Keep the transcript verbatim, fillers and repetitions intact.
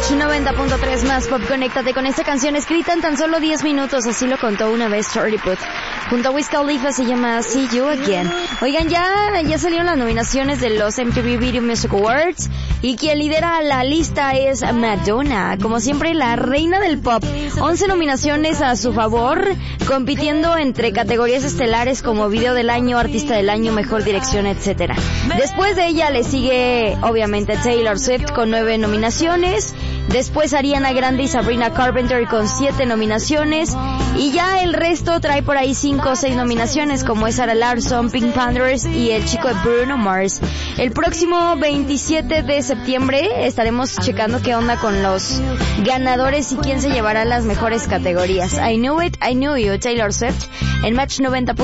Match noventa punto tres más Pop. Conéctate con esta canción escrita en tan solo diez minutos, así lo contó una vez Shorty Puth. Junto a Wiz Khalifa se llama See You Again. Oigan, ya, ya salieron las nominaciones de los M T V Video Music Awards y quien lidera la lista es Madonna, como siempre la reina del pop. once nominaciones a su favor, compitiendo entre categorías estelares como Video del Año, Artista del Año, Mejor Dirección, etcétera. Después de ella le sigue, obviamente, Taylor Swift con nueve nominaciones. Después Ariana Grande y Sabrina Carpenter con siete nominaciones. Y ya el resto trae por ahí cinco o seis nominaciones, como es Sarah Larsson, Pink Panthers y el chico de Bruno Mars. El próximo veintisiete de septiembre estaremos checando qué onda con los ganadores y quién se llevará las mejores categorías. I Knew It, I Knew You, Taylor Swift, en Match noventa.